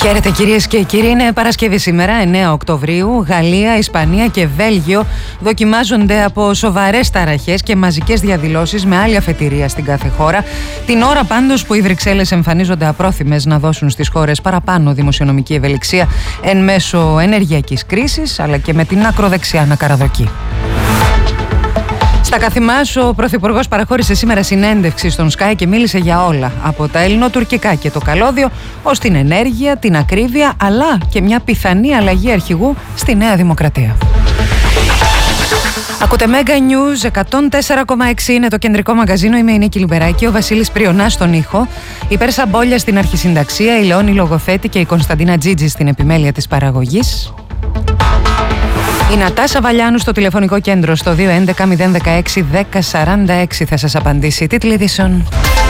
Χαίρετε κυρίες και κύριοι, είναι Παρασκευή σήμερα, 9 Οκτωβρίου. Γαλλία, Ισπανία και Βέλγιο δοκιμάζονται από σοβαρές ταραχές και μαζικές διαδηλώσεις με άλλη αφετηρία στην κάθε χώρα. Την ώρα πάντως που οι Βρυξέλλες εμφανίζονται απρόθυμες να δώσουν στις χώρες παραπάνω δημοσιονομική ευελιξία εν μέσω ενεργειακής κρίσης, αλλά και με την ακροδεξιά να καραδοκεί. Στα καθημάς, ο Πρωθυπουργός παραχώρησε σήμερα συνέντευξη στον Sky και μίλησε για όλα, από τα ελληνοτουρκικά και το καλώδιο, ως την ενέργεια, την ακρίβεια, αλλά και μια πιθανή αλλαγή αρχηγού στη Νέα Δημοκρατία. Ακούτε Mega News 104,6, είναι το κεντρικό μαγαζίνο. Είμαι η Νίκη Λιμπεράκη, ο Βασίλης Πριονάς στον ήχο, η Πέρσα Μπόλια στην αρχισυνταξία, η Λεόνη Λογοθέτη και η Κωνσταντίνα Τζίτζη στην επιμέλεια της παραγωγής. Η Νατάσα Βαλιάνου στο τηλεφωνικό κέντρο στο 211 016 1046 θα σας απαντήσει. Τίτλοι ειδήσεων.